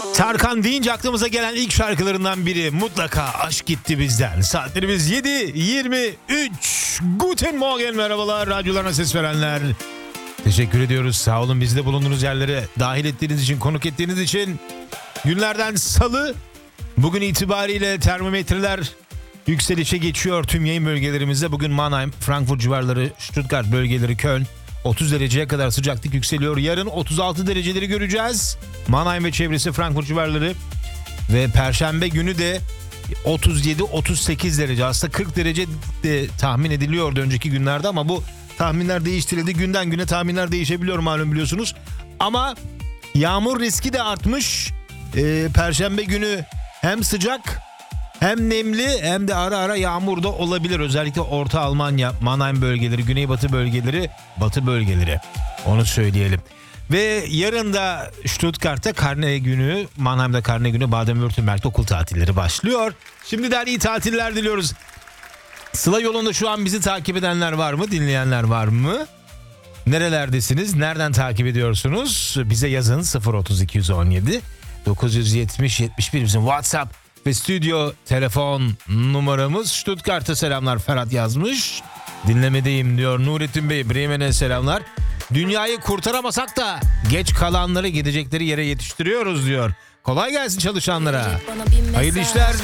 Tarkan deyince aklımıza gelen ilk şarkılarından biri mutlaka Aşk Gitti Bizden. Saatlerimiz 7:23. Guten Morgen, merhabalar radyolarına ses verenler. Teşekkür ediyoruz, sağ olun bizde bulunduğunuz yerlere dahil ettiğiniz için, konuk ettiğiniz için. Günlerden salı, bugün itibariyle termometreler yükselişe geçiyor tüm yayın bölgelerimizde. Bugün Mannheim, Frankfurt civarları, Stuttgart bölgeleri, Köln 30 dereceye kadar sıcaklık yükseliyor. Yarın 36 dereceleri göreceğiz. Mannheim ve çevresi, Frankfurt civarları ve Perşembe günü de 37-38 derece. Aslında 40 derece de tahmin ediliyordu önceki günlerde ama bu tahminler değiştirildi. Günden güne tahminler değişebiliyor malum, biliyorsunuz. Ama yağmur riski de artmış. Perşembe günü hem sıcak hem nemli hem de ara ara yağmur da olabilir. Özellikle Orta Almanya, Mannheim bölgeleri, Güneybatı bölgeleri, Batı bölgeleri. Onu söyleyelim. Ve yarın da Stuttgart'ta karne günü, Mannheim'da karne günü, Baden-Württemberg'de okul tatilleri başlıyor. Şimdiden iyi tatiller diliyoruz. Sıla yolunda şu an bizi takip edenler var mı? Dinleyenler var mı? Nerelerdesiniz? Nereden takip ediyorsunuz? Bize yazın 03217 970 71 bizim WhatsApp ve stüdyo telefon numaramız. Stuttgart'a selamlar, Ferhat yazmış. Dinlemedeyim diyor Nurettin Bey. Bremen'e selamlar. Dünyayı kurtaramasak da geç kalanları gidecekleri yere yetiştiriyoruz diyor. Kolay gelsin çalışanlara. Hayırlı işler.